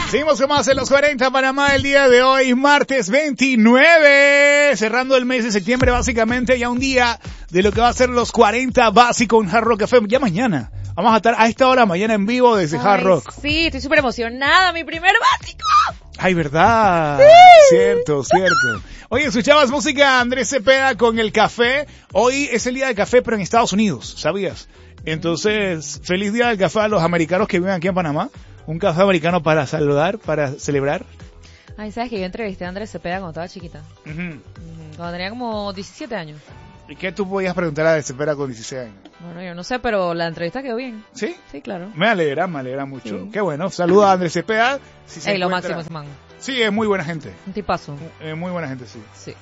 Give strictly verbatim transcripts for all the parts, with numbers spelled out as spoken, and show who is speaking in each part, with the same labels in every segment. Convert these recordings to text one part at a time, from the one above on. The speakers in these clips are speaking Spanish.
Speaker 1: Seguimos con más en los cuarenta Panamá el día de hoy, martes veintinueve, cerrando el mes de septiembre básicamente, ya un día de lo que va a ser los cuarenta básicos en Hard Rock Café. Ya mañana, vamos a estar a esta hora mañana en vivo desde
Speaker 2: Ay,
Speaker 1: Hard Rock.
Speaker 2: Sí, estoy súper emocionada, mi primer básico.
Speaker 1: Ay, verdad,
Speaker 2: Sí.
Speaker 1: cierto, cierto. Oye, escuchabas música Andrés Cepeda con el café. Hoy es el día del café, pero en Estados Unidos, ¿sabías? Entonces, feliz día del café a los americanos que viven aquí en Panamá. Un café americano para saludar, para celebrar.
Speaker 2: Ay, ¿sabes que yo entrevisté a Andrés Cepeda cuando estaba chiquita?
Speaker 1: Uh-huh.
Speaker 2: Cuando tenía como diecisiete años.
Speaker 1: ¿Y qué tú podías preguntar a Andrés Cepeda con dieciséis años?
Speaker 2: Bueno, yo no sé, pero la entrevista quedó bien.
Speaker 1: ¿Sí?
Speaker 2: Sí, claro.
Speaker 1: Me alegra, me alegra mucho.
Speaker 2: Sí.
Speaker 1: Qué bueno. Saluda a Andrés Cepeda. Si se
Speaker 2: Ey, lo
Speaker 1: encuentra-
Speaker 2: máximo ese man.
Speaker 1: Sí, es muy buena gente.
Speaker 2: Un tipazo.
Speaker 1: Eh, muy buena gente, sí.
Speaker 2: Sí.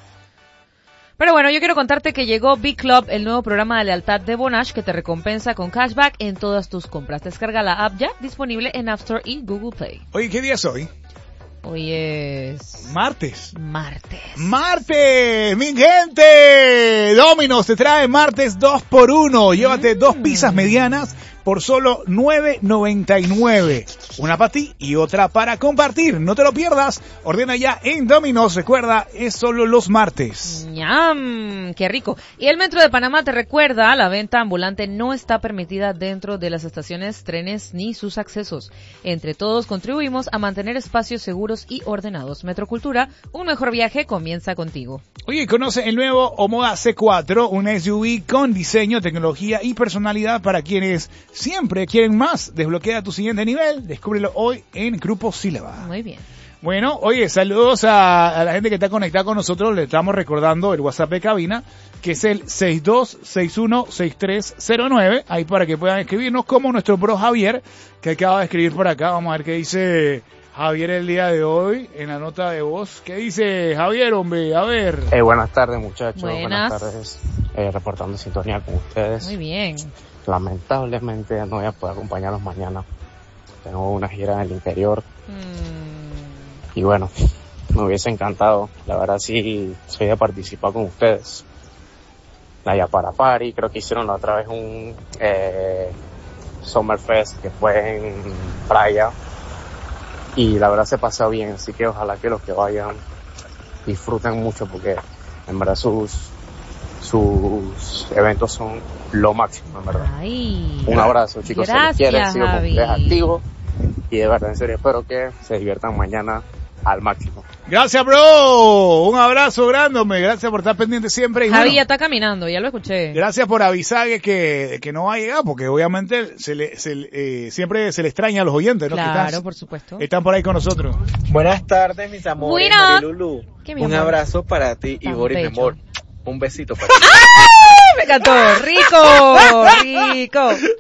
Speaker 2: Pero bueno, yo quiero contarte que llegó Big Club, el nuevo programa de lealtad de Bonash que te recompensa con cashback en todas tus compras. Descarga la app ya, disponible en App Store y Google Play.
Speaker 1: Oye, ¿qué día es hoy?
Speaker 2: Hoy es
Speaker 1: Martes.
Speaker 2: martes.
Speaker 1: ¡Martes! ¡Mi gente! Domino's te trae martes dos por uno. Llévate
Speaker 2: Mm.
Speaker 1: dos pizzas medianas por solo nueve noventa y nueve. Una para ti y otra para compartir. No te lo pierdas. Ordena ya en Domino's. Recuerda, es solo los martes.
Speaker 2: ¡Ñam! ¡Qué rico! Y el Metro de Panamá te recuerda, la venta ambulante no está permitida dentro de las estaciones, trenes ni sus accesos. Entre todos contribuimos a mantener espacios seguros y ordenados. Metrocultura, un mejor viaje comienza contigo.
Speaker 1: Oye, conoce el nuevo Omoda C cuatro, un S U V con diseño, tecnología y personalidad para quienes siempre quieren más. Desbloquea tu siguiente nivel. Descúbrelo hoy en Grupo Sílaba.
Speaker 2: Muy bien.
Speaker 1: Bueno, oye, saludos a, a la gente que está conectada con nosotros. Le estamos recordando el WhatsApp de cabina, que es el seis dos seis uno seis tres cero nueve. Ahí para que puedan escribirnos, como nuestro bro Javier, que acaba de escribir por acá. Vamos a ver qué dice Javier el día de hoy en la nota de voz. ¿Qué dice Javier, hombre? A ver.
Speaker 3: Eh, buenas tardes, muchachos.
Speaker 2: Buenas.
Speaker 3: Buenas tardes. Eh, reportando sintonía con ustedes.
Speaker 2: Muy bien.
Speaker 3: Lamentablemente no voy a poder acompañarlos mañana. Tengo una gira en el interior.
Speaker 2: Mm,
Speaker 3: Y bueno, me hubiese encantado. La verdad sí, soy de participar con ustedes. La Yapara Party, creo que hicieron la otra vez un eh, Summerfest que fue en playa. Y la verdad se pasó bien, así que ojalá que los que vayan disfruten mucho porque en verdad sus sus eventos son lo máximo, en verdad.
Speaker 2: Ay.
Speaker 3: Un abrazo, chicos,
Speaker 2: Gracias,
Speaker 3: se les quiere, sigo con
Speaker 2: Javi.
Speaker 3: ustedes activos y de verdad, en serio, espero que se diviertan mañana al máximo.
Speaker 1: Gracias, bro. Un abrazo grande, hombre. Gracias por estar pendiente siempre. Y
Speaker 2: Javi
Speaker 1: bueno,
Speaker 2: ya está caminando, ya lo escuché.
Speaker 1: gracias por avisar que, que, que no va a llegar, porque obviamente se le, se, le- eh, siempre se le extraña a los oyentes, ¿no? Que
Speaker 2: Claro,
Speaker 1: están,
Speaker 2: por supuesto.
Speaker 1: están por ahí con nosotros.
Speaker 4: Buenas tardes, mis amores.
Speaker 2: Buenas.
Speaker 4: Marilulu.
Speaker 2: ¿Qué, mi
Speaker 4: Un
Speaker 2: amor?
Speaker 4: abrazo para ti y
Speaker 2: Tan
Speaker 4: Boris, mi
Speaker 2: bello.
Speaker 4: amor. Un besito para ti.
Speaker 2: Me encantó. Rico, rico, rico.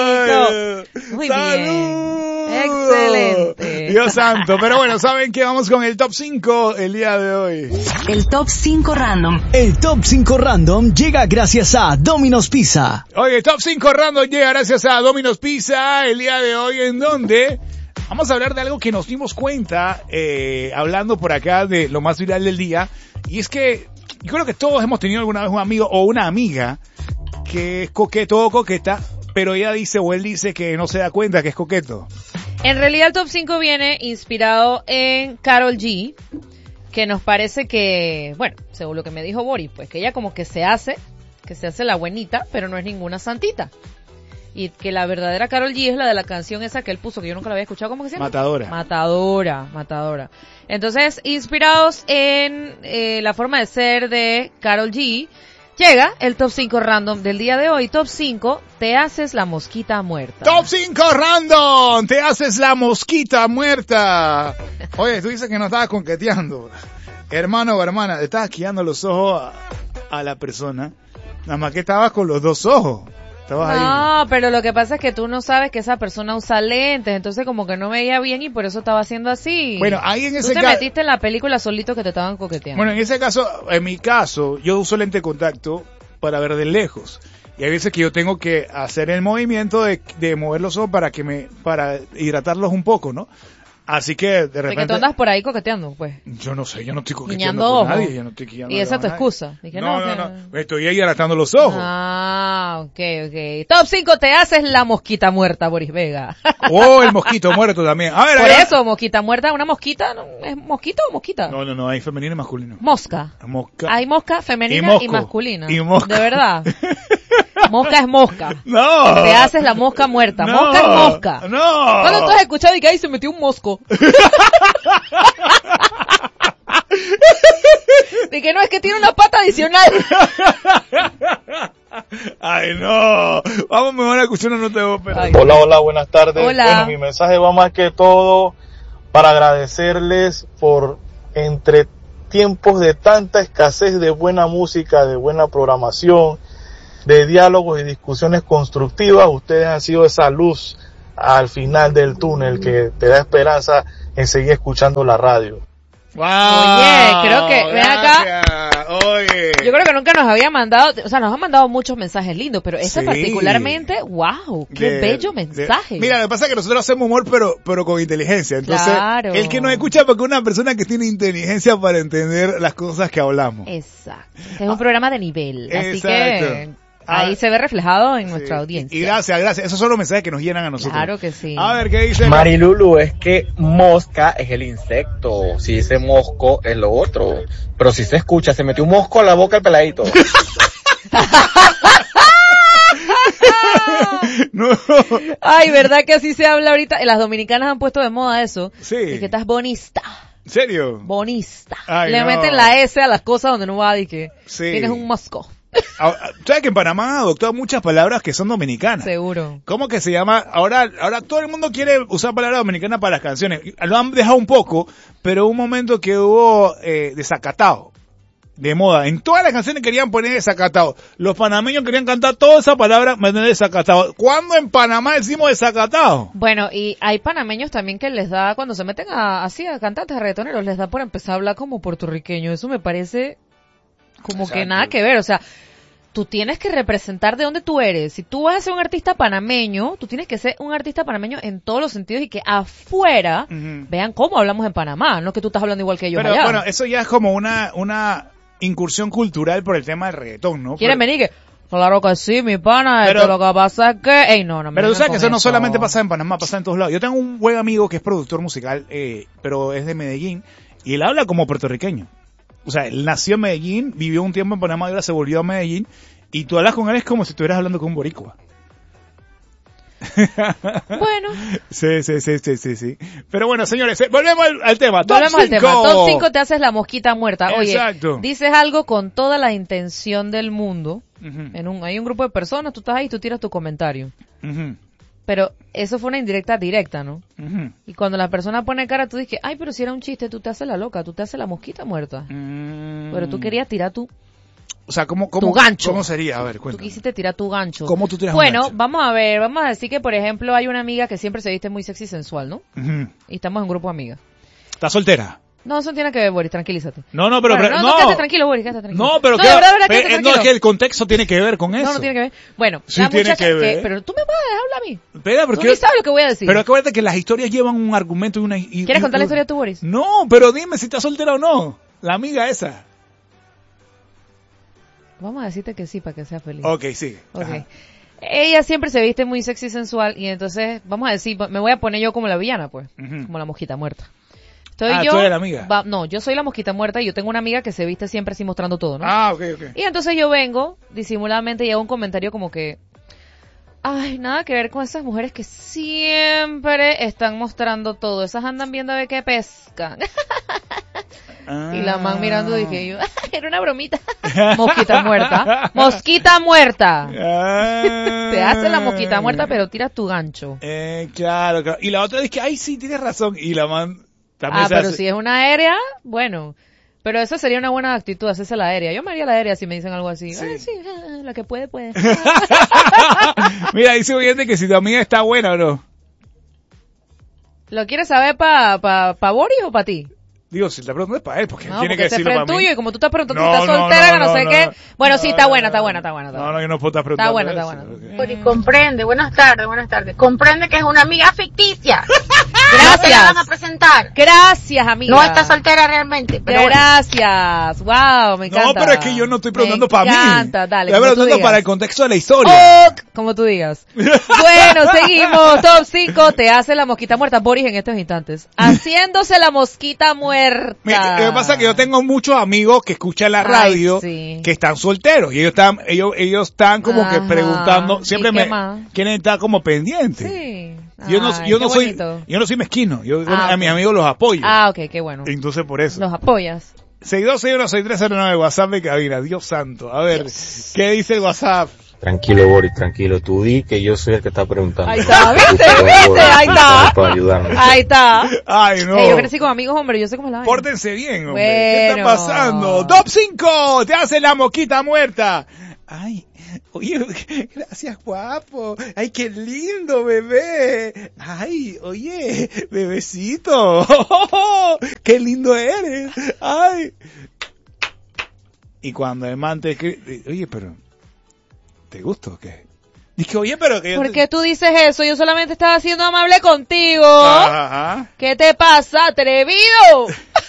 Speaker 1: Ay,
Speaker 2: Muy
Speaker 1: ¡salud!
Speaker 2: bien. Excelente.
Speaker 1: Dios santo. Pero bueno, ¿saben qué? Vamos con el top cinco el día de hoy.
Speaker 5: El top cinco random.
Speaker 6: El Top cinco Random llega gracias a Domino's Pizza.
Speaker 1: Oye, top cinco random llega gracias a Domino's Pizza el día de hoy, en donde vamos a hablar de algo que nos dimos cuenta, eh, hablando por acá de lo más viral del día. Y es que yo creo que todos hemos tenido alguna vez un amigo o una amiga que es coqueto o coqueta, pero ella dice o él dice que no se da cuenta que es coqueto.
Speaker 2: En realidad el top cinco viene inspirado en Karol G, que nos parece que, bueno, según lo que me dijo Boris, pues que ella como que se hace, que se hace la buenita, pero no es ninguna santita. Y que la verdadera Karol G es la de la canción esa que él puso, que yo nunca la había escuchado, ¿cómo que se llama?
Speaker 1: Matadora.
Speaker 2: Matadora, matadora. Entonces, inspirados en eh, la forma de ser de Karol G, llega el top cinco random del día de hoy. Top cinco, te haces la mosquita muerta.
Speaker 1: Top cinco random, te haces la mosquita muerta. Oye, tú dices que no estabas conqueteando. Hermano o hermana, le estabas quillando los ojos a, a la persona. Nada más que estabas con los dos ojos. Estabas ahí.
Speaker 2: No, pero lo que pasa es que tú no sabes que esa persona usa lentes, entonces como que no veía bien y por eso estaba haciendo así.
Speaker 1: Bueno, ahí en
Speaker 2: Tú
Speaker 1: ese
Speaker 2: te
Speaker 1: caso,
Speaker 2: metiste en la película solito que te estaban coqueteando.
Speaker 1: bueno, en ese caso, en mi caso, yo uso lente de contacto para ver de lejos. Y hay veces que yo tengo que hacer el movimiento de, de mover los ojos para que me, para hidratarlos un poco, ¿no? Así que, de
Speaker 2: De que
Speaker 1: repente...
Speaker 2: tú andas por ahí coqueteando, pues.
Speaker 1: Yo no sé, yo no estoy coqueteando
Speaker 2: Guiñando
Speaker 1: con
Speaker 2: ojos.
Speaker 1: nadie, yo no estoy guiñando
Speaker 2: Y esa es tu
Speaker 1: a nadie.
Speaker 2: excusa. Dije,
Speaker 1: no,
Speaker 2: no,
Speaker 1: no,
Speaker 2: que-
Speaker 1: no, estoy ahí aratando los ojos.
Speaker 2: Ah, ok, ok. Top cinco, te haces la mosquita muerta, Boris Vega.
Speaker 1: Oh, el mosquito muerto también. A ver,
Speaker 2: Por
Speaker 1: a ver.
Speaker 2: eso, mosquita muerta, una mosquita, ¿no? ¿Es mosquito o mosquita?
Speaker 1: No, no, no, hay femenino y masculino.
Speaker 2: Mosca.
Speaker 1: Mosca.
Speaker 2: Hay mosca femenina
Speaker 1: Y mosco.
Speaker 2: y masculina.
Speaker 1: Y mosco.
Speaker 2: De verdad. Mosca es mosca.
Speaker 1: No.
Speaker 2: Te haces la mosca muerta.
Speaker 1: No.
Speaker 2: Mosca es mosca.
Speaker 1: No.
Speaker 2: ¿Cuándo tú has escuchado y que ahí se metió un mosco? De que no, es que tiene una pata adicional.
Speaker 1: Ay, no. Vamos mejor a escuchar una nota de voz, pero-
Speaker 2: Ay.
Speaker 7: Hola, hola, buenas tardes.
Speaker 2: Hola.
Speaker 7: Bueno, mi mensaje va más que todo para agradecerles por entre tiempos de tanta escasez de buena música, de buena programación, de diálogos y discusiones constructivas, ustedes han sido esa luz al final del túnel que te da esperanza en seguir escuchando la radio.
Speaker 1: Wow,
Speaker 2: Oye, creo que- ven acá.
Speaker 1: gracias. Oye.
Speaker 2: Yo creo que nunca nos había mandado, o sea, nos han mandado muchos mensajes lindos, pero este
Speaker 1: Sí.
Speaker 2: particularmente, wow, qué
Speaker 1: De-
Speaker 2: bello
Speaker 1: de-
Speaker 2: mensaje.
Speaker 1: mira, lo que pasa es que nosotros hacemos humor, pero, pero con inteligencia. Entonces,
Speaker 2: Claro.
Speaker 1: el que nos escucha porque es una persona que tiene inteligencia para entender las cosas que hablamos.
Speaker 2: Exacto. Este es un programa de nivel, así
Speaker 1: Exacto.
Speaker 2: que ahí
Speaker 1: Ah,
Speaker 2: se ve reflejado en
Speaker 1: Sí.
Speaker 2: nuestra audiencia.
Speaker 1: Y gracias, gracias. Esos son los mensajes que nos llenan a nosotros.
Speaker 2: Claro que sí.
Speaker 1: A ver, ¿qué dice?
Speaker 4: Marilulu, es que mosca es el insecto. Si dice mosco es lo otro. Pero si se escucha, se metió un mosco a la boca el peladito.
Speaker 1: No.
Speaker 2: Ay, ¿verdad que así se habla ahorita? Las dominicanas han puesto de moda eso.
Speaker 1: Sí.
Speaker 2: Y que estás bonista.
Speaker 1: ¿En serio?
Speaker 2: Bonista.
Speaker 1: Ay,
Speaker 2: Le
Speaker 1: no.
Speaker 2: meten la S a las cosas donde no va y que
Speaker 1: Sí.
Speaker 2: tienes un mosco.
Speaker 1: Ah, ¿Sabes que en Panamá han adoptado muchas palabras que son dominicanas?
Speaker 2: Seguro.
Speaker 1: ¿Cómo que se llama? Ahora, ahora todo el mundo quiere usar palabras dominicanas para las canciones. Lo han dejado un poco, pero hubo un momento que hubo eh, desacatado. De moda. En todas las canciones querían poner desacatado. Los panameños querían cantar toda esa palabra, meter desacatado. ¿Cuándo en Panamá decimos desacatado?
Speaker 2: Bueno, y hay panameños también que les da, cuando se meten a, así a cantantes, a reggaetoneros, les da por empezar a hablar como puertorriqueño. Eso me parece como que
Speaker 1: Exacto.
Speaker 2: nada que ver. O sea, tú tienes que representar de dónde tú eres. Si tú vas a ser un artista panameño, tú tienes que ser un artista panameño en todos los sentidos y que afuera
Speaker 1: Ujú.
Speaker 2: vean cómo hablamos en Panamá. No que tú estás hablando igual que ellos
Speaker 1: Pero
Speaker 2: allá.
Speaker 1: bueno, eso ya es como una, una incursión cultural por el tema del reggaetón, ¿no?
Speaker 2: ¿Quieren
Speaker 1: Pero-
Speaker 2: venir? Que, claro que sí, mi pana.
Speaker 1: Pero-
Speaker 2: Esto lo que pasa es que... Ey, no, no me
Speaker 1: Pero tú
Speaker 2: vengan
Speaker 1: sabes que
Speaker 2: con
Speaker 1: eso no solamente pasa en Panamá, pasa en todos lados. Yo tengo un buen amigo que es productor musical, eh, pero es de Medellín, y él habla como puertorriqueño. O sea, él nació en Medellín, vivió un tiempo en Panamá y ahora se volvió a Medellín, y tú hablas con él es como si estuvieras hablando con un boricua.
Speaker 2: Bueno,
Speaker 1: Sí, sí, sí, sí, sí, sí. Pero bueno, señores, eh, volvemos al, al tema. Top
Speaker 2: volvemos al tema.
Speaker 1: cinco.
Speaker 2: Top cinco te haces la mosquita muerta. Oye,
Speaker 1: Exacto.
Speaker 2: dices algo con toda la intención del mundo.
Speaker 1: Ujú,
Speaker 2: En un, hay un grupo de personas, tú estás ahí y tú tiras tu comentario.
Speaker 1: ujú,
Speaker 2: Pero eso fue una indirecta directa, ¿no?
Speaker 1: ujú.
Speaker 2: Y cuando la persona pone cara, tú dices, ay, pero si era un chiste, tú te haces la loca, tú te haces la mosquita muerta.
Speaker 1: Mm.
Speaker 2: Pero tú querías tirar tu,
Speaker 1: O sea, ¿cómo, cómo,
Speaker 2: tu gancho.
Speaker 1: ¿cómo sería? A ver,
Speaker 2: tú
Speaker 1: cuéntame.
Speaker 2: quisiste tirar tu gancho.
Speaker 1: ¿Cómo tú tiras un
Speaker 2: Bueno,
Speaker 1: gancho?
Speaker 2: vamos a ver, vamos a decir que, por ejemplo, hay una amiga que siempre se viste muy sexy y sensual, ¿no?
Speaker 1: Ujú.
Speaker 2: Y estamos en un grupo de amigas.
Speaker 1: ¿Estás soltera?
Speaker 2: No, eso no tiene que ver, Boris, tranquilízate.
Speaker 1: No, no, pero...
Speaker 2: Bueno,
Speaker 1: pero-
Speaker 2: no, no, quédate tranquilo, Boris, quédate tranquilo.
Speaker 1: No, pero
Speaker 2: no,
Speaker 1: que,
Speaker 2: de verdad, de verdad,
Speaker 1: pero,
Speaker 2: quédate
Speaker 1: eh, no,
Speaker 2: tranquilo.
Speaker 1: es que el contexto tiene que ver con eso.
Speaker 2: No, no tiene que ver. Bueno,
Speaker 1: Sí
Speaker 2: la
Speaker 1: tiene
Speaker 2: muchacha
Speaker 1: que ver.
Speaker 2: pero tú me vas a dejar hablar a mí.
Speaker 1: Espera,
Speaker 2: Tú
Speaker 1: porque...
Speaker 2: ni sabes lo que voy a decir.
Speaker 1: Pero acuérdate que las historias llevan un argumento y una... y-
Speaker 2: ¿Quieres
Speaker 1: y-
Speaker 2: contar la historia tú, Boris?
Speaker 1: No, pero dime si estás soltera o no. La amiga esa.
Speaker 2: Vamos a decirte que sí, para que sea feliz.
Speaker 1: Ok, sigue.
Speaker 2: Ok.
Speaker 1: Ajá.
Speaker 2: Ella siempre se viste muy sexy y sensual y entonces, vamos a decir, me voy a poner yo como la villana, pues.
Speaker 1: Ujú.
Speaker 2: Como la mosquita muerta. Estoy
Speaker 1: Ah,
Speaker 2: yo,
Speaker 1: tú eres la amiga.
Speaker 2: va- no, yo soy la mosquita muerta y yo tengo una amiga que se viste siempre así mostrando todo, ¿no?
Speaker 1: Ah, ok, ok.
Speaker 2: Y entonces yo vengo, disimuladamente, y hago un comentario como que, ay, nada que ver con esas mujeres que siempre están mostrando todo. Esas andan viendo a ver qué pescan. Y la man mirando dije yo, era una bromita. Mosquita muerta. Mosquita muerta.
Speaker 1: Ah.
Speaker 2: Te hace la mosquita muerta, pero tiras tu gancho.
Speaker 1: Eh, claro, claro. Y la otra dice que, ay, sí, tienes razón. Y la man también
Speaker 2: Ah,
Speaker 1: se
Speaker 2: pero
Speaker 1: hace-
Speaker 2: si es una aérea, bueno. Pero esa sería una buena actitud, hacerse la aérea. Yo me haría la aérea si me dicen algo así.
Speaker 1: Sí.
Speaker 2: Ah, sí, ah, la que puede, puede.
Speaker 1: Mira, dice un oyente que si tu amiga está buena o no.
Speaker 2: ¿Lo quieres saber para pa, pa Boris o para ti?
Speaker 1: Digo, si la pregunta es para él, porque él
Speaker 2: No,
Speaker 1: tiene
Speaker 2: porque
Speaker 1: que
Speaker 2: este
Speaker 1: decirlo
Speaker 2: es
Speaker 1: para mí.
Speaker 2: tuyo y como tú estás preguntando
Speaker 1: No,
Speaker 2: si estás
Speaker 1: no,
Speaker 2: soltera,
Speaker 1: no,
Speaker 2: que no,
Speaker 1: no,
Speaker 2: sé
Speaker 1: no.
Speaker 2: qué. Bueno,
Speaker 1: No,
Speaker 2: sí, está
Speaker 1: no,
Speaker 2: buena,
Speaker 1: no,
Speaker 2: está buena, está buena. Está
Speaker 1: No,
Speaker 2: buena.
Speaker 1: no, yo no puedo estar preguntando.
Speaker 2: buena, está
Speaker 1: eso.
Speaker 2: buena.
Speaker 1: Ok.
Speaker 8: Boris, comprende, buenas tardes, buenas tardes. Comprende que es una amiga ficticia. No te la van a
Speaker 2: Gracias.
Speaker 8: presentar preguntar.
Speaker 2: Gracias, amiga.
Speaker 8: No está soltera realmente, pero bueno.
Speaker 2: Gracias. Wow, me encanta.
Speaker 1: No, pero es que yo no estoy preguntando
Speaker 2: Me
Speaker 1: para mí.
Speaker 2: encanta, dale.
Speaker 1: Estoy
Speaker 2: como tú
Speaker 1: preguntando
Speaker 2: digas.
Speaker 1: para el contexto de la historia.
Speaker 2: Ok, como tú digas. Bueno, seguimos. Top cinco. Te hace la mosquita muerta. Boris en estos instantes. Haciéndose la mosquita muerta.
Speaker 1: Mira, lo que pasa es que yo tengo muchos amigos que escuchan la radio
Speaker 2: Ay, sí.
Speaker 1: que están solteros y ellos están ellos ellos están como
Speaker 2: Ajá.
Speaker 1: que preguntando, siempre
Speaker 2: ¿Y qué
Speaker 1: me
Speaker 2: más?
Speaker 1: quieren estar como pendientes.
Speaker 2: Sí.
Speaker 1: Yo no
Speaker 2: Ay,
Speaker 1: yo
Speaker 2: qué
Speaker 1: no soy
Speaker 2: bonito.
Speaker 1: yo no soy mezquino, yo
Speaker 2: Ah,
Speaker 1: a
Speaker 2: ok.
Speaker 1: mis amigos los apoyo.
Speaker 2: Ah, ok, qué bueno.
Speaker 1: Entonces por eso.
Speaker 2: Los apoyas.
Speaker 1: seis dos seis uno seis tres cero nueve WhatsApp de cabina. Dios santo. A ver,
Speaker 2: Dios.
Speaker 1: ¿qué dice el WhatsApp?
Speaker 3: Tranquilo, Boris, tranquilo. Tú di que yo soy el que está preguntando.
Speaker 2: Ahí está, ¿viste?
Speaker 3: Por favor,
Speaker 2: ¿Viste? Ahí está.
Speaker 3: Para ayudarme.
Speaker 2: Ahí está.
Speaker 1: Ay, no.
Speaker 2: Eh, yo crecí con amigos, hombre, yo sé cómo es la vaina.
Speaker 1: Pórtense bien, hombre. ¿Qué está
Speaker 2: Bueno.
Speaker 1: pasando? Top cinco. Te hace la mosquita muerta. Ay, oye, gracias, guapo. Ay, qué lindo, bebé. Ay, oye, bebecito. Qué lindo eres. Ay. Y cuando el man te escribe, oye, pero, ¿te gusta o qué? Dije, oye, pero que yo
Speaker 2: ¿Por
Speaker 1: te-
Speaker 2: qué tú dices eso? Yo solamente estaba siendo amable contigo.
Speaker 1: Ajá.
Speaker 2: ¿Qué te pasa, atrevido?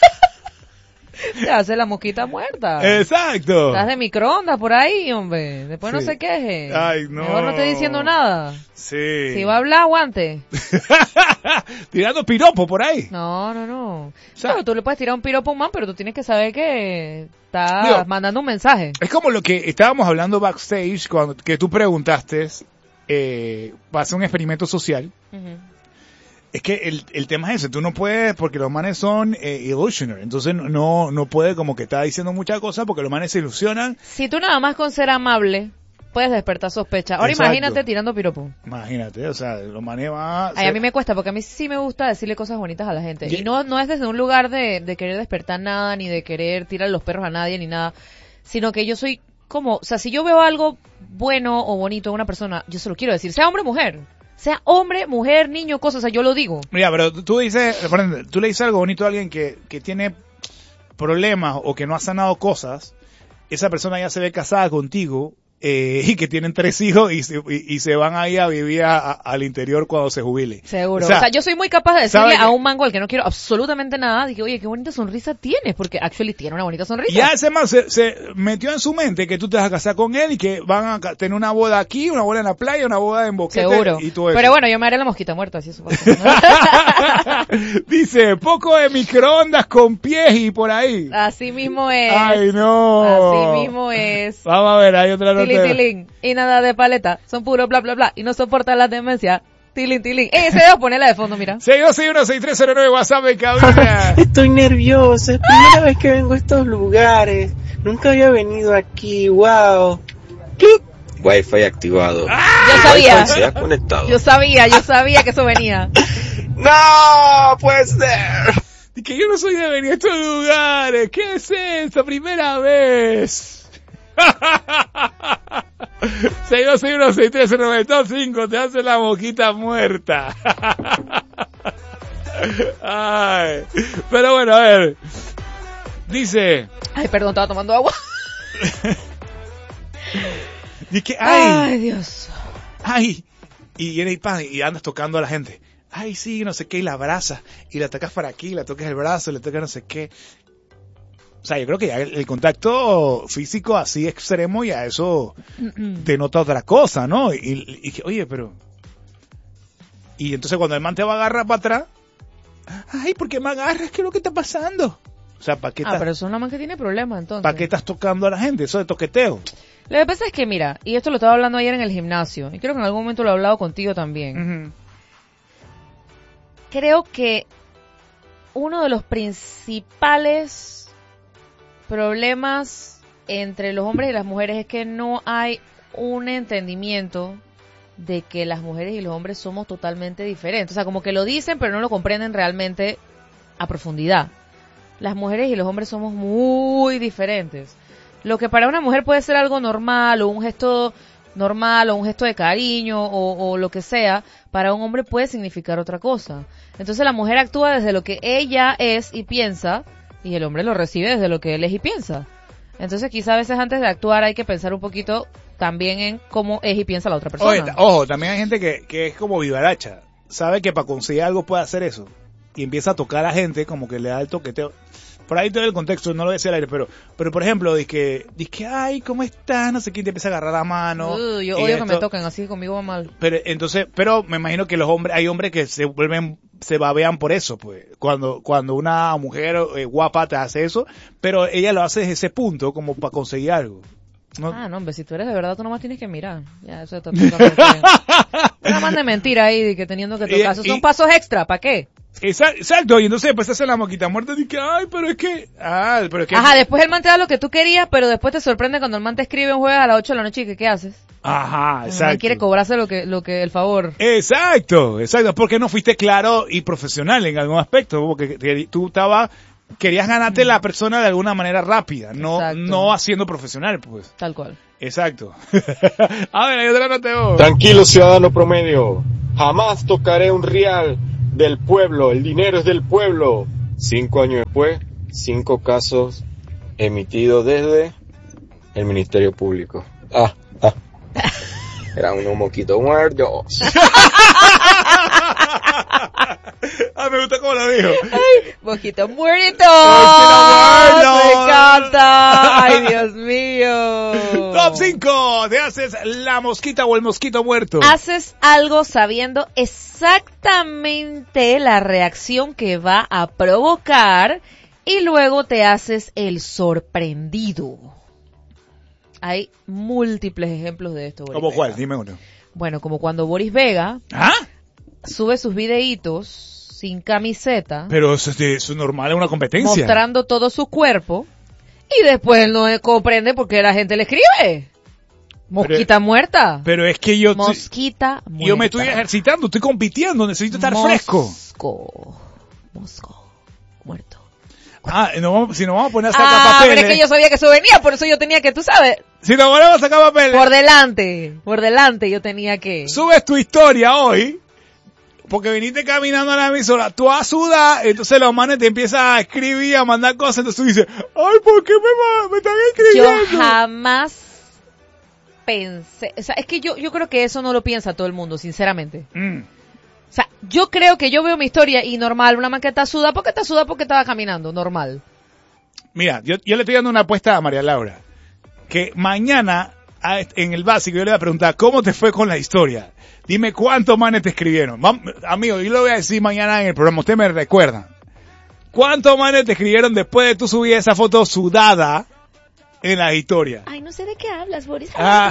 Speaker 2: Te hace la mosquita muerta.
Speaker 1: Exacto.
Speaker 2: Estás de microondas por ahí, hombre. Después no
Speaker 1: Sí.
Speaker 2: se queje.
Speaker 1: Ay, no.
Speaker 2: Mejor no esté diciendo nada.
Speaker 1: Sí.
Speaker 2: Si va a hablar, aguante.
Speaker 1: Tirando piropo por ahí.
Speaker 2: No, no, no.
Speaker 1: sea-
Speaker 2: Claro, tú le puedes tirar un piropo a un man, pero tú tienes que saber que estás
Speaker 1: Digo,
Speaker 2: mandando un mensaje.
Speaker 1: Es como lo que estábamos hablando backstage cuando que tú preguntaste eh, para hacer un experimento social.
Speaker 2: Ujú.
Speaker 1: Es que el, el tema es ese, tú no puedes, porque los manes son eh, illusioners, entonces no no puede como que estar diciendo muchas cosas porque los manes se ilusionan.
Speaker 2: Si tú nada más con ser amable puedes despertar sospecha. Ahora
Speaker 1: Exacto.
Speaker 2: imagínate tirando piropo.
Speaker 1: Imagínate, o sea, los manes van
Speaker 2: Ay, a mí me cuesta porque a mí sí me gusta decirle cosas bonitas a la gente. Y no no es desde un lugar de, de querer despertar nada, ni de querer tirar los perros a nadie, ni nada. Sino que yo soy como, o sea, si yo veo algo bueno o bonito en una persona, yo se lo quiero decir, sea hombre o mujer. Sea hombre, mujer, niño, cosas, o sea, yo lo digo.
Speaker 1: Mira, pero tú dices, por ejemplo, tú le dices algo bonito a alguien que, que tiene problemas o que no ha sanado cosas, esa persona ya se ve casada contigo eh, y que tienen tres hijos y se, y, y se van ahí a vivir a- a- al interior cuando se jubile.
Speaker 2: Seguro.
Speaker 1: O sea,
Speaker 2: O sea, yo soy muy capaz de decirle
Speaker 1: ¿sabe
Speaker 2: a
Speaker 1: qué?
Speaker 2: un mango al que no quiero absolutamente nada, dije, oye, qué bonita sonrisa tienes, porque actually tiene una bonita sonrisa.
Speaker 1: Ya ese man se, se metió en su mente que tú te vas a casar con él y que van a ca- tener una boda aquí, una boda en la playa, una boda en Boquete
Speaker 2: Seguro.
Speaker 1: y todo eso.
Speaker 2: Pero bueno, yo me haré la mosquita muerta, si eso pasa.
Speaker 1: Dice, poco de microondas con pies y por ahí.
Speaker 2: Así mismo es.
Speaker 1: Ay, no.
Speaker 2: Así mismo es.
Speaker 1: Vamos a ver, hay otra nota.
Speaker 2: Tilín, tilín. Y nada de paleta. Son puro bla, bla, bla. Y no soportan la demencia. Tilín, tilín. Eh, ese dedo ponela de fondo, mira.
Speaker 1: seis dos seis uno seis tres cero nueve WhatsApp de cabina.
Speaker 9: Estoy nerviosa, es primera vez que vengo a estos lugares. Nunca había venido aquí, wow.
Speaker 3: Wi-Fi activado.
Speaker 2: Yo sabía.
Speaker 3: Wi-Fi se ha conectado.
Speaker 2: Yo sabía, yo sabía que eso venía.
Speaker 9: No, puede ser.
Speaker 1: Y que yo no soy de venir a estos lugares. ¿Qué es esto? Primera vez. seis dos seis uno seis tres cero nueve Top cinco te hace la boquita muerta. Ay. Pero bueno, a ver. Dice.
Speaker 2: Ay, perdón, estaba tomando agua.
Speaker 1: Y que, ay,
Speaker 2: Ay, Dios.
Speaker 1: ay. Y viene y, pan, y andas tocando a la gente. Ay, sí, no sé qué, y la abrazas. Y la tocas para aquí, la tocas el brazo, le tocas no sé qué. O sea, yo creo que ya el, el contacto físico así extremo ya eso denota otra cosa, ¿no? Y, y que, oye, pero... Y entonces cuando el man te va a agarrar para atrás, ay, ¿por qué me agarras? ¿Qué es lo que está pasando? O sea, ¿para qué,
Speaker 2: Ah,
Speaker 1: estás,
Speaker 2: pero eso es una man que tiene problemas, entonces.
Speaker 1: ¿para qué estás tocando a la gente? Eso de toqueteo.
Speaker 2: Lo que pasa es que, mira, y esto lo estaba hablando ayer en el gimnasio, y creo que en algún momento lo he hablado contigo también.
Speaker 1: Ujú.
Speaker 2: Creo que uno de los principales problemas entre los hombres y las mujeres es que no hay un entendimiento de que las mujeres y los hombres somos totalmente diferentes. O sea, como que lo dicen, pero no lo comprenden realmente a profundidad. Las mujeres y los hombres somos muy diferentes. Lo que para una mujer puede ser algo normal o un gesto normal o un gesto de cariño o, o lo que sea, para un hombre puede significar otra cosa. Entonces la mujer actúa desde lo que ella es y piensa y el hombre lo recibe desde lo que él es y piensa. Entonces quizá a veces antes de actuar hay que pensar un poquito también en cómo es y piensa la otra persona.
Speaker 1: Oye, ojo, también hay gente que, que es como vivaracha. Sabe que para conseguir algo puede hacer eso. y empieza a tocar a gente, como que le da el toqueteo. Por ahí todo el contexto, no lo voy a decir al aire, pero, pero por ejemplo, dice que, dice que, ay, ¿cómo estás? No sé quién te empieza a agarrar la mano.
Speaker 2: Uh, yo
Speaker 1: y
Speaker 2: odio
Speaker 1: esto.
Speaker 2: que me toquen, así que conmigo va mal.
Speaker 1: Pero entonces, pero me imagino que los hombres, hay hombres que se vuelven, se babean por eso, pues, cuando, cuando una mujer eh, guapa te hace eso, pero ella lo hace desde ese punto, como para conseguir algo. ¿No?
Speaker 2: Ah, no, hombre, si tú eres de verdad, tú nomás tienes que mirar. Ya, eso está totalmente bien. Una más de mentira ahí, de que teniendo que tocar. Esos
Speaker 1: Y-
Speaker 2: son
Speaker 1: y-
Speaker 2: pasos extra, ¿para qué?
Speaker 1: Exa- Exacto, y entonces después se hace la moquita muerta y que, ay, pero es que, ah, pero es que.
Speaker 2: Ajá, después el man te da lo que tú querías, pero después te sorprende cuando el man te escribe un jueves a las ocho de la noche y que, ¿qué haces?
Speaker 1: Ajá,
Speaker 2: El man
Speaker 1: exacto.
Speaker 2: quiere cobrarse lo que, lo que, el favor.
Speaker 1: Exacto, exacto, porque no fuiste claro y profesional en algún aspecto, porque que- tú estabas, querías ganarte la persona de alguna manera rápida, no,
Speaker 2: Exacto.
Speaker 1: no haciendo profesional, pues.
Speaker 2: Tal cual.
Speaker 1: Exacto. A ver, hay otra nota de voz.
Speaker 10: Tranquilo, ciudadano promedio. Jamás tocaré un real del pueblo. El dinero es del pueblo. Cinco años después, cinco casos emitidos desde el Ministerio Público. Ah, ah. Eran unos moquitos muertos.
Speaker 1: Ah, me gusta cómo lo dijo.
Speaker 2: Mosquito muerto.
Speaker 1: muerto.
Speaker 2: Me encanta. Ay, Dios mío.
Speaker 1: Top cinco. ¿Te haces la mosquita o el mosquito muerto?
Speaker 2: Haces algo sabiendo exactamente la reacción que va a provocar y luego te haces el sorprendido. Hay múltiples ejemplos de esto. Boris
Speaker 1: ¿Cómo
Speaker 2: Vega.
Speaker 1: cuál? Dime uno.
Speaker 2: Bueno, como cuando Boris Vega
Speaker 1: ¿Ah?
Speaker 2: sube sus videitos sin camiseta,
Speaker 1: Pero eso es, eso es normal, es una competencia.
Speaker 2: mostrando todo su cuerpo, y después él no comprende por qué la gente le escribe. Mosquita muerta.
Speaker 1: Pero es que yo, estoy-
Speaker 2: Mosquita muerta.
Speaker 1: yo me estoy ejercitando, estoy compitiendo, necesito estar fresco.
Speaker 2: Mosco. Mosco. Muerto.
Speaker 1: Ah, no, vamos- si nos vamos a poner a sacar
Speaker 2: Ah,
Speaker 1: papeles.
Speaker 2: pero es que yo sabía que eso venía, por eso yo tenía que, tú sabes,
Speaker 1: Si nos ponemos a sacar papeles.
Speaker 2: por delante, por delante yo tenía que...
Speaker 1: Subes tu historia hoy, porque viniste caminando a la emisora, tú a sudar, entonces los manes te empiezan a escribir, a mandar cosas, entonces tú dices, ay, ¿por qué me, ma- me están
Speaker 2: Yo
Speaker 1: escribiendo?
Speaker 2: jamás pensé, o sea, es que yo, yo creo que eso no lo piensa todo el mundo, sinceramente.
Speaker 1: Mm.
Speaker 2: O sea, yo creo que yo veo mi historia y normal, una man que está suda, ¿por qué está suda? Porque estaba caminando, normal.
Speaker 1: Mira, yo, yo le estoy dando una apuesta a María Laura, que mañana, a- en el básico, yo le voy a preguntar, ¿cómo te fue con la historia? Dime cuántos manes te escribieron. Vam- amigo, yo lo voy a decir mañana en el programa, usted me recuerda. ¿Cuántos manes te escribieron después de tú subir esa foto sudada en la historia?
Speaker 2: Ay, no sé de qué hablas, Boris.
Speaker 1: Ah,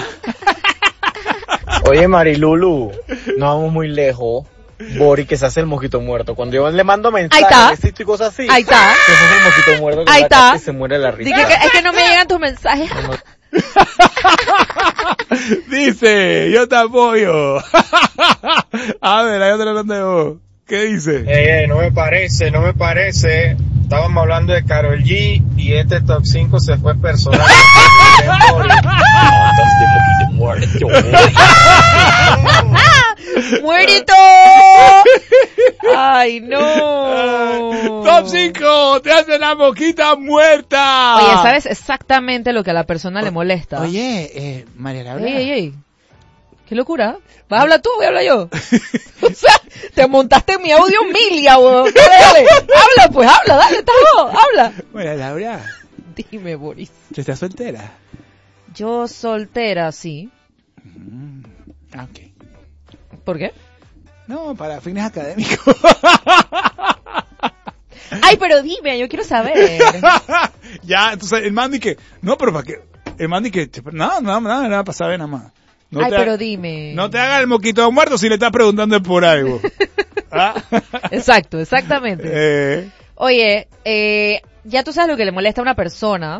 Speaker 4: Oye, Marilulu, no vamos muy lejos. Bori, que se hace el mosquito muerto. Cuando yo le mando mensajes,
Speaker 2: está.
Speaker 4: besito y cosas así,
Speaker 2: Ahí está.
Speaker 4: que se hace el mosquito muerto con
Speaker 2: Ahí
Speaker 4: la
Speaker 2: está.
Speaker 4: cara y se muere la risa.
Speaker 2: Dije que, es que no me llegan tus mensajes.
Speaker 1: dice, yo te apoyo. A ver, hay otra nota de voz. ¿Qué dice?
Speaker 11: Ey, ey, no me parece, no me parece. Estábamos hablando de Karol G y este top cinco se fue personal.
Speaker 2: ¡Muerito! ¡Ay, no!
Speaker 1: Top cinco, te hace la mosquita muerta.
Speaker 2: Oye, ¿sabes exactamente lo que a la persona le molesta?
Speaker 1: Oye, eh, María Laura.
Speaker 2: Ey, ey, ey. Qué locura. ¿Vas a hablar tú o voy a hablar yo? O sea, te montaste en mi audio milia, weón. Dale, dale. Habla, pues, habla, dale, está vos, habla.
Speaker 1: María Laura,
Speaker 2: Dime, Boris.
Speaker 1: ¿tú estás soltera?
Speaker 2: Yo soltera, sí.
Speaker 1: Ah, ok.
Speaker 2: ¿Por qué?
Speaker 1: No, para fines académicos.
Speaker 2: Ay, pero dime, yo quiero saber.
Speaker 1: Ya, entonces el man que, no, pero para qué, el man que, no, no, no, no va a pasar nada más. No
Speaker 2: Ay,
Speaker 1: te
Speaker 2: pero
Speaker 1: ha-
Speaker 2: dime.
Speaker 1: No te hagas el moquito muerto si le estás preguntando por algo. ¿Ah?
Speaker 2: Exacto, exactamente.
Speaker 1: Eh,
Speaker 2: Oye, eh, ya tú sabes lo que le molesta a una persona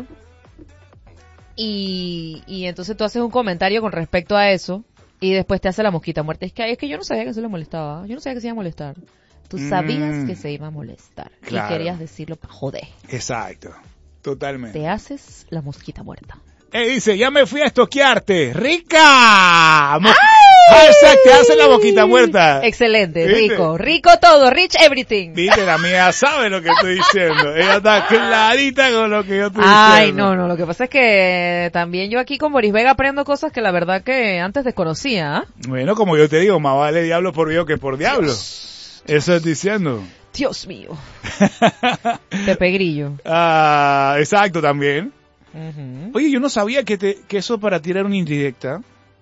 Speaker 2: y, y entonces tú haces un comentario con respecto a eso y después te hace la mosquita muerta. Es que, ay, es que yo no sabía que eso le molestaba. Yo no sabía que se iba a molestar. Tú sabías
Speaker 1: Mm.
Speaker 2: que se iba a molestar
Speaker 1: Claro.
Speaker 2: y querías decirlo para joder.
Speaker 1: exacto, totalmente.
Speaker 2: Te haces la mosquita muerta.
Speaker 1: Eh, dice, ya me fui a estoquearte. ¡Rica! Mo- Hashtag, te hace la boquita muerta.
Speaker 2: Excelente,
Speaker 1: ¿Viste?
Speaker 2: rico, rico todo, rich everything.
Speaker 1: Viste, la mía sabe lo que estoy diciendo. Ella está clarita con lo que yo estoy
Speaker 2: Ay,
Speaker 1: diciendo.
Speaker 2: no, no, lo que pasa es que también yo aquí con Boris Vega aprendo cosas que la verdad que antes desconocía. ¿Ah?
Speaker 1: Bueno, como yo te digo, más vale diablo por Dios que por diablo. Eso es diciendo.
Speaker 2: Dios mío. Pepe Grillo.
Speaker 1: Ah, exacto, también.
Speaker 2: Uh-huh.
Speaker 1: Oye, yo no sabía que, te, que eso para tirar una indirecta.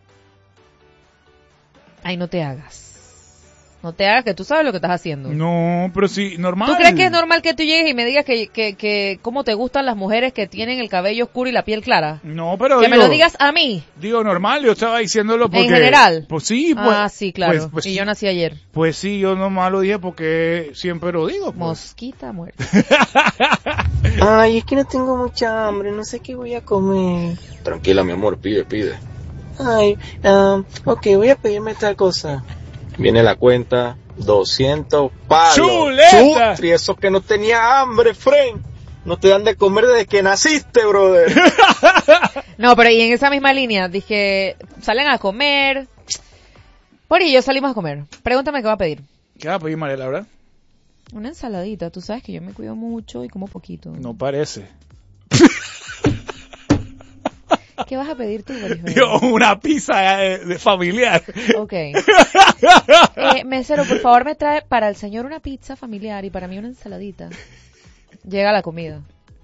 Speaker 2: Ay, no te hagas. No te hagas, que tú sabes lo que estás haciendo.
Speaker 1: No, pero sí, normal.
Speaker 2: ¿Tú crees que es normal que tú llegues y me digas que, que, que cómo te gustan las mujeres que tienen el cabello oscuro y la piel clara?
Speaker 1: No, pero
Speaker 2: Que
Speaker 1: digo,
Speaker 2: me lo digas a mí.
Speaker 1: Digo, normal, yo estaba diciéndolo porque...
Speaker 2: ¿En general?
Speaker 1: Pues sí, pues...
Speaker 2: Ah, sí, claro.
Speaker 1: Pues, pues,
Speaker 2: y yo nací ayer.
Speaker 1: Pues sí, yo nomás lo dije porque siempre lo digo. Pues.
Speaker 2: Mosquita muerta.
Speaker 9: Ay, es que no tengo mucha hambre, no sé qué voy a comer.
Speaker 10: Tranquila, mi amor, pide, pide.
Speaker 9: Ay, um, ok, voy a pedirme tal cosa.
Speaker 10: Viene la cuenta, doscientos palos.
Speaker 1: ¡Chuleta!
Speaker 10: Chutri, eso que no tenía hambre, friend. No te dan de comer desde que naciste, brother.
Speaker 2: No, pero y en esa misma línea, dije, salen a comer. Por y yo salimos a comer. Pregúntame qué va a pedir.
Speaker 1: ¿Qué va a pedir, María Laura?
Speaker 2: Una ensaladita, tú sabes que yo me cuido mucho y como poquito.
Speaker 1: No parece.
Speaker 2: ¿Qué vas a pedir tú, Boris?
Speaker 1: Yo, una pizza eh, de familiar.
Speaker 2: Ok. Eh, mesero, por favor, me trae para el señor una pizza familiar y para mí una ensaladita. Llega la comida.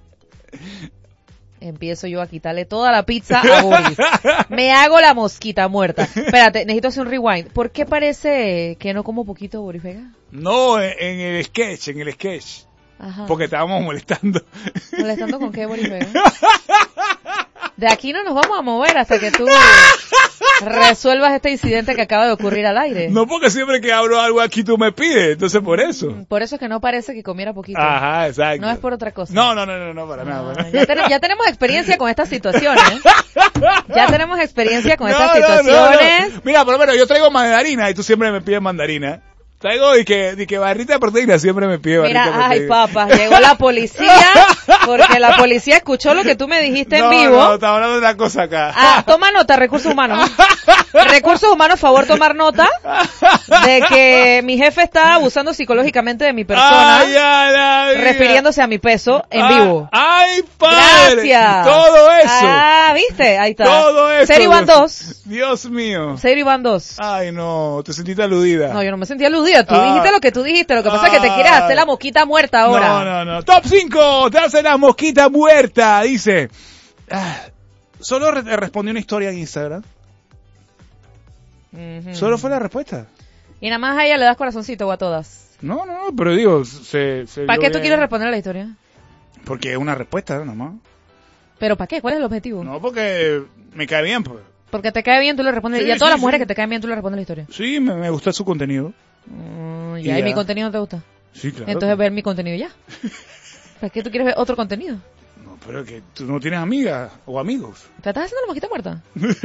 Speaker 2: Empiezo yo a quitarle toda la pizza a Boris. Me hago la mosquita muerta. Espérate, necesito hacer un rewind. ¿Por qué parece que no como poquito, Boris Vega?
Speaker 1: No, en, en el sketch, en el sketch.
Speaker 2: Ajá.
Speaker 1: Porque estábamos molestando.
Speaker 2: ¿Molestando con qué, Boris Vega? De aquí no nos vamos a mover hasta que tú resuelvas este incidente que acaba de ocurrir al aire.
Speaker 1: No, porque siempre que hablo algo aquí tú me pides, entonces por eso.
Speaker 2: Por eso es que no parece que comiera poquito.
Speaker 1: Ajá, exacto.
Speaker 2: No es por otra cosa.
Speaker 1: No, no, no, no, no para ah, nada. Para
Speaker 2: ya, ten, ya tenemos experiencia con estas situaciones. Ya tenemos experiencia con
Speaker 1: no,
Speaker 2: estas
Speaker 1: no,
Speaker 2: situaciones.
Speaker 1: No, no. Mira, por lo menos yo traigo mandarina y tú siempre me pides mandarina. Traigo y que, y que barrita de proteína, siempre me pide barrita
Speaker 2: Mira,
Speaker 1: de proteína.
Speaker 2: ay, papá, llegó la policía, porque la policía escuchó lo que tú me dijiste
Speaker 1: no,
Speaker 2: en vivo.
Speaker 1: No, está hablando de una cosa acá.
Speaker 2: Ah, toma nota, Recursos Humanos. Recursos Humanos, favor, tomar nota de que mi jefe está abusando psicológicamente de mi persona,
Speaker 1: ay, ay, ay,
Speaker 2: refiriéndose a mi peso en
Speaker 1: ay,
Speaker 2: vivo.
Speaker 1: ¡Ay, padre!
Speaker 2: Gracias.
Speaker 1: Todo eso.
Speaker 2: Ah, ¿viste? Ahí está.
Speaker 1: Todo eso.
Speaker 2: Serio van dos.
Speaker 1: Dios mío.
Speaker 2: Serio van dos.
Speaker 1: Ay, no, te sentiste aludida.
Speaker 2: No, yo no me sentí aludida. Tú
Speaker 1: ah,
Speaker 2: dijiste lo que tú dijiste. Lo que pasa ah, es que te quieres hacer la mosquita muerta ahora.
Speaker 1: No, no, no. Top cinco, te hace la mosquita muerta. Dice, ah, solo re respondí una historia en Instagram. Uh-huh. Solo fue la respuesta.
Speaker 2: Y nada más a ella le das corazoncito o a todas.
Speaker 1: No, no, no, pero digo, se... se
Speaker 2: ¿Para qué
Speaker 1: bien.
Speaker 2: tú quieres responder a la historia?
Speaker 1: Porque es una respuesta, nada más.
Speaker 2: ¿Pero para qué? ¿Cuál es el objetivo?
Speaker 1: No, porque me cae bien, pues.
Speaker 2: Porque te cae bien, tú le respondes. Sí, y a todas sí, las mujeres sí. que te caen bien, tú le respondes la historia.
Speaker 1: Sí, me, me gusta su contenido.
Speaker 2: Mm, ¿Y, y ahí mi contenido no te gusta?
Speaker 1: Sí, claro.
Speaker 2: Entonces ver mi contenido ya. ¿Para qué tú quieres ver otro contenido?
Speaker 1: No, pero que tú no tienes amigas o amigos.
Speaker 2: ¿Te estás haciendo la mosquita muerta?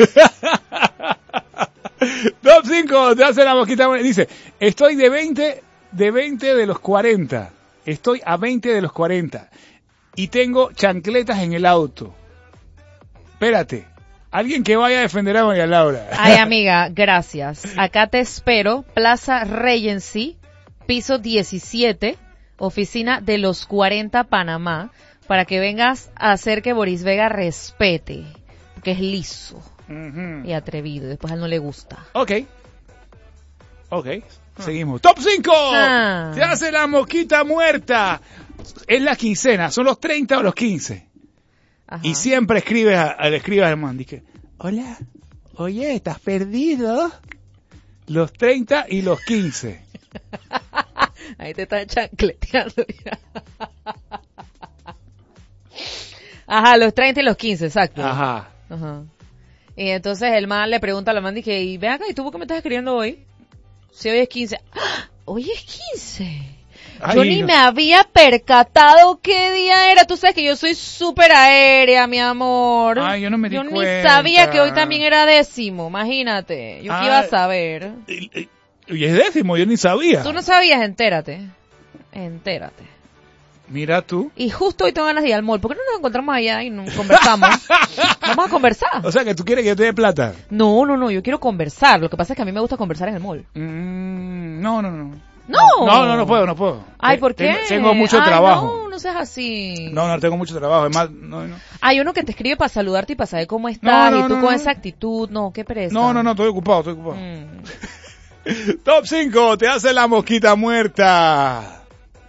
Speaker 1: Top cinco, te hace la mosquita muerta. Dice, estoy de veinte, de veinte de los cuarenta. Estoy a veinte de los cuarenta. Y tengo chancletas en el auto. Espérate. Alguien que vaya a defender a María Laura.
Speaker 2: Ay, amiga, gracias. Acá te espero. Plaza Regency, piso diecisiete, oficina de los cuarenta, Panamá, para que vengas a hacer que Boris Vega respete, porque es liso uh-huh. y atrevido. Después a él no le gusta.
Speaker 1: Ok. Ok. Ah. Seguimos. Top cinco. Ah. Se hace la mosquita muerta. Es la quincena. ¿Son los treinta o los quince? Ajá. Y siempre escribes al escribas al man, dice, hola, oye, ¿estás perdido? Los treinta y los quince.
Speaker 2: Ahí te están chancleteando. Ajá, los treinta y los quince, exacto.
Speaker 1: Ajá.
Speaker 2: Ajá. Y entonces el man le pregunta a la man, dice, y ven acá, ¿y tú por qué me estás escribiendo hoy? Si hoy es quince. ¡Ah! Hoy es quince. Yo Ay, ni no. me había percatado qué día era. Tú sabes que yo soy súper aérea, mi amor.
Speaker 1: Ay, yo no me di
Speaker 2: yo
Speaker 1: cuenta.
Speaker 2: Yo ni sabía que hoy también era décimo, imagínate. Yo qué iba a saber.
Speaker 1: Y, y es décimo, yo ni sabía.
Speaker 2: Tú no sabías, entérate. Entérate.
Speaker 1: Mira tú.
Speaker 2: Y justo hoy tengo ganas de ir al mall. ¿Por qué no nos encontramos allá y nos conversamos? Vamos a conversar.
Speaker 1: O sea, que tú quieres que yo te dé plata.
Speaker 2: No, no, no, yo quiero conversar. Lo que pasa es que a mí me gusta conversar en el mall.
Speaker 1: Mm, no, no, no.
Speaker 2: No.
Speaker 1: No, no, no puedo, no puedo.
Speaker 2: Ay, ¿por qué?
Speaker 1: Tengo, tengo mucho
Speaker 2: Ay,
Speaker 1: trabajo.
Speaker 2: No, no seas así.
Speaker 1: No, no, tengo mucho trabajo. Además, no, no.
Speaker 2: Hay uno que te escribe para saludarte y para saber cómo estás
Speaker 1: no, no,
Speaker 2: y tú
Speaker 1: no,
Speaker 2: con
Speaker 1: no.
Speaker 2: esa actitud. No, qué pereza.
Speaker 1: No, no, no, estoy ocupado, estoy ocupado.
Speaker 2: Mm.
Speaker 1: Top cinco, te hace la mosquita muerta.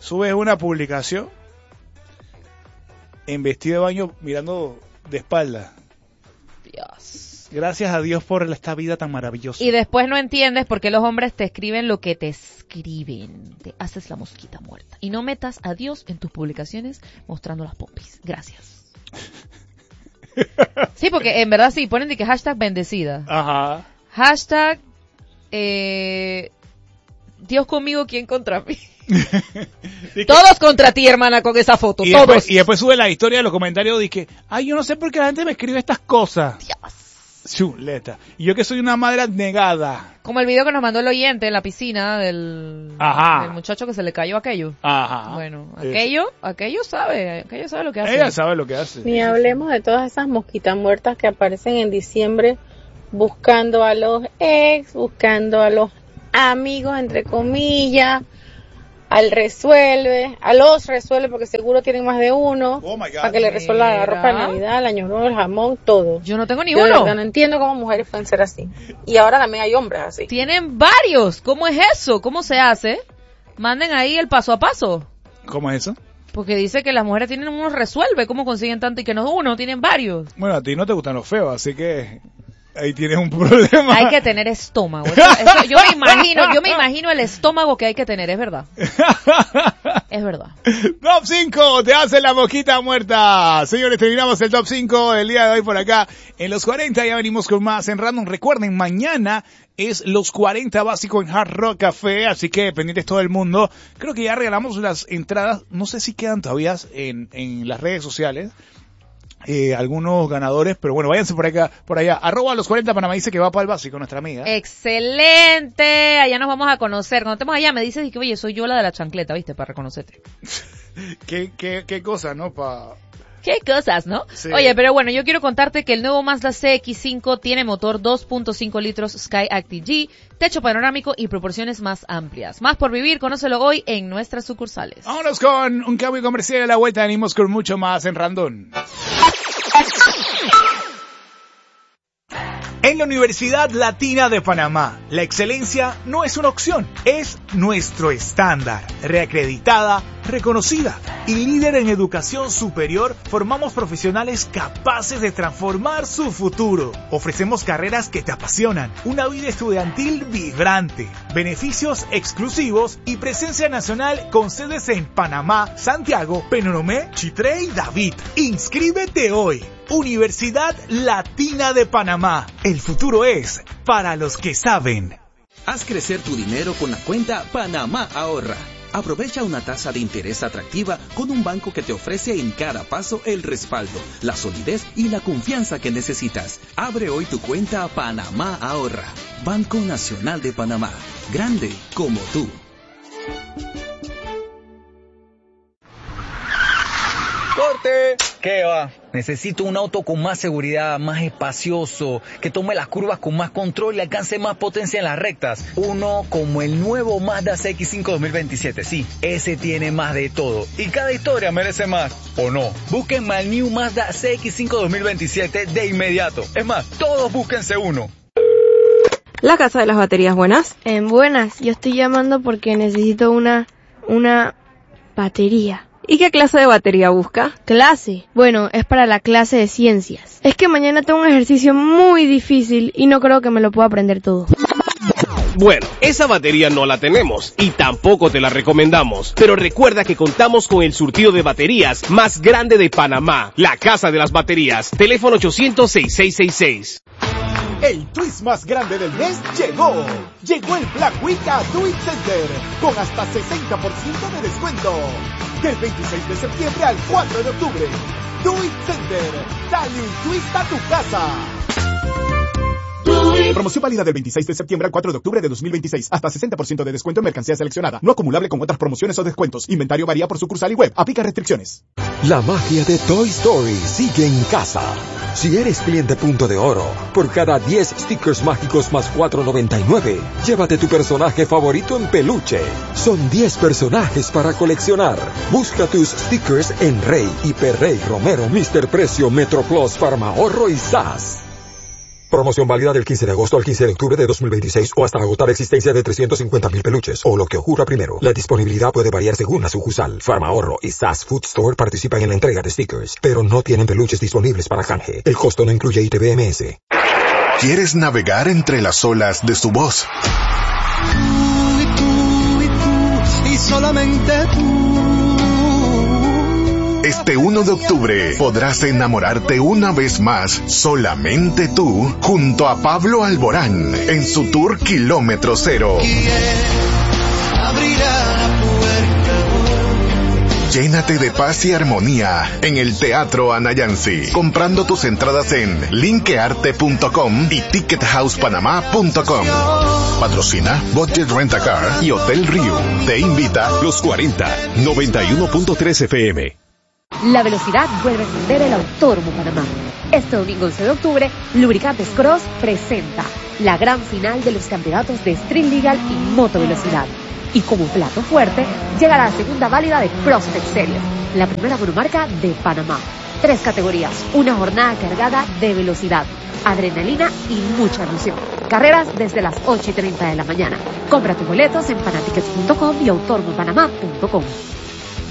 Speaker 1: subes una publicación en vestido de baño mirando de espalda.
Speaker 2: Dios.
Speaker 1: Gracias a Dios por esta vida tan maravillosa.
Speaker 2: Y después no entiendes por qué los hombres te escriben lo que te escriben. Te haces la mosquita muerta. Y no metas a Dios en tus publicaciones mostrando las pompis. Gracias. Sí, porque en verdad sí, ponen de que hashtag bendecida.
Speaker 1: Ajá.
Speaker 2: Hashtag eh, Dios conmigo, ¿quién contra mí? Todos contra ti, hermana, con esa foto.
Speaker 1: Y
Speaker 2: todos.
Speaker 1: Después, y después sube la historia de los comentarios de que, ay, yo no sé por qué la gente me escribe estas cosas.
Speaker 2: Dios.
Speaker 1: Chuleta. Y yo que soy una madre abnegada.
Speaker 2: Como el video que nos mandó el oyente en la piscina del,
Speaker 1: Ajá.
Speaker 2: del muchacho que se le cayó aquello.
Speaker 1: Ajá.
Speaker 2: Bueno, aquello, aquello sabe, aquello sabe lo que hace.
Speaker 1: Ella sabe lo que hace.
Speaker 12: Ni hablemos de todas esas mosquitas muertas que aparecen en diciembre buscando a los ex, buscando a los amigos, entre comillas, al resuelve, a los resuelve porque seguro tienen más de uno,
Speaker 1: oh my God,
Speaker 12: para que le resuelva la ropa de Navidad, el año nuevo, el jamón, todo.
Speaker 2: Yo no tengo ni
Speaker 12: Yo
Speaker 2: uno.
Speaker 12: no entiendo cómo mujeres pueden ser así. Y ahora también hay hombres así.
Speaker 2: Tienen varios. ¿Cómo es eso? ¿Cómo se hace? Manden ahí el paso a paso.
Speaker 1: ¿Cómo es eso?
Speaker 2: Porque dice que las mujeres tienen uno resuelve. ¿Cómo consiguen tanto y que no es uno? Tienen varios.
Speaker 1: Bueno, a ti no te gustan los feos, así que ahí tienes un problema.
Speaker 2: Hay que tener estómago. Eso, eso, yo me imagino, yo me imagino el estómago que hay que tener, es verdad. Es verdad.
Speaker 1: Top cinco, te hace la mosquita muerta. Señores, terminamos el top cinco del día de hoy por acá. En los cuarenta ya venimos con más en Random. Recuerden, mañana es los cuarenta básico en Hard Rock Café, así que pendientes todo el mundo. Creo que ya regalamos las entradas, no sé si quedan todavía en, en las redes sociales. Eh, algunos ganadores, pero bueno, váyanse por acá, por allá. Arroba los cuarenta Panamá dice que va para el básico, nuestra amiga.
Speaker 2: Excelente, allá nos vamos a conocer. Cuando estemos allá me dices que, oye, soy yo la de la chancleta, ¿viste? Para reconocerte.
Speaker 1: ¿Qué, qué, qué cosa, ¿no? Pa...
Speaker 2: Qué cosas, ¿no?
Speaker 1: Sí.
Speaker 2: Oye, pero bueno, yo quiero contarte que el nuevo Mazda C X cinco tiene motor dos punto cinco litros Skyactiv G, techo panorámico y proporciones más amplias. Más por vivir, conócelo hoy en nuestras sucursales.
Speaker 1: Vámonos con un cambio comercial a la vuelta, venimos con mucho más en Random. En la Universidad Latina de Panamá, la excelencia no es una opción, es nuestro estándar. Reacreditada, reconocida y líder en educación superior, formamos profesionales capaces de transformar su futuro. Ofrecemos carreras que te apasionan, una vida estudiantil vibrante, beneficios exclusivos y presencia nacional con sedes en Panamá, Santiago, Penonomé, Chitré y David. Inscríbete hoy. Universidad Latina de Panamá. El futuro es para los que saben.
Speaker 13: Haz crecer tu dinero con la cuenta Panamá Ahorra. Aprovecha una tasa de interés atractiva con un banco que te ofrece en cada paso el respaldo, la solidez y la confianza que necesitas. Abre hoy tu cuenta Panamá Ahorra. Banco Nacional de Panamá. Grande como tú.
Speaker 14: ¡Corte! ¿Qué va? Necesito un auto con más seguridad, más espacioso, que tome las curvas con más control y alcance más potencia en las rectas. Uno como el nuevo Mazda C X cinco dos mil veintisiete. Sí, ese tiene más de todo. Y cada historia merece más, ¿o no? Busquen el New Mazda C X cinco dos mil veintisiete de inmediato. Es más, todos búsquense uno.
Speaker 15: La casa de las baterías, ¿buenas? En buenas, yo estoy llamando porque necesito una, una batería. ¿Y qué clase de batería busca? ¿Clase? Bueno, es para la clase de ciencias. Es que mañana tengo un ejercicio muy difícil y no creo que me lo pueda aprender todo.
Speaker 16: Bueno, esa batería no la tenemos y tampoco te la recomendamos. Pero recuerda que contamos con el surtido de baterías más grande de Panamá. La Casa de las Baterías. Teléfono ochocientos, sesenta y seis sesenta y seis.
Speaker 17: El twist más grande del mes llegó. Llegó el Black Week a Do It Center con hasta sesenta por ciento de descuento. Del veintiséis de septiembre al cuatro de octubre. Do It Center. Dale un twist a tu casa. Promoción válida del veintiséis de septiembre al cuatro de octubre de dos mil veintiséis. Hasta sesenta por ciento de descuento en mercancía seleccionada. No acumulable con otras promociones o descuentos. Inventario varía por sucursal y web. Aplica restricciones.
Speaker 18: La magia de Toy Story sigue en casa. Si eres cliente Punto de Oro, por cada diez stickers mágicos más cuatro noventa y nueve, llévate tu personaje favorito en peluche. Son diez personajes para coleccionar. Busca tus stickers en Rey, Hiperrey, Romero, míster Precio, Metro Plus, Farmahorro y S A S. Promoción válida del quince de agosto al quince de octubre de dos mil veintiséis o hasta agotar existencia de trescientos cincuenta mil peluches o lo que ocurra primero. La disponibilidad puede variar según la sucursal. Farmahorro y Sass Food Store participan en la entrega de stickers, pero no tienen peluches disponibles para canje. El costo no incluye I T B M S.
Speaker 19: ¿Quieres navegar entre las olas de su voz?
Speaker 20: Tú y tú y tú y solamente tú.
Speaker 19: Este uno de octubre podrás enamorarte una vez más, solamente tú, junto a Pablo Alborán, en su tour Kilómetro Cero. Llénate de paz y armonía en el Teatro Anayansi, comprando tus entradas en linkearte punto com y ticket house panamá punto com. Patrocina Budget Rent a Car y Hotel Rio. Te invita
Speaker 16: Los cuarenta, noventa y uno punto tres F M.
Speaker 21: La velocidad vuelve a encender el Autódromo Panamá. Este domingo once de octubre, Lubricantes Cross presenta la gran final de los campeonatos de Street Legal y Motovelocidad. Y como plato fuerte, llega la segunda válida de Prospect Series, la primera monomarca de Panamá. Tres categorías, una jornada cargada de velocidad, adrenalina y mucha emoción. Carreras desde las ocho y treinta de la mañana. Compra tus boletos en panatickets punto com y autódromo panamá punto com.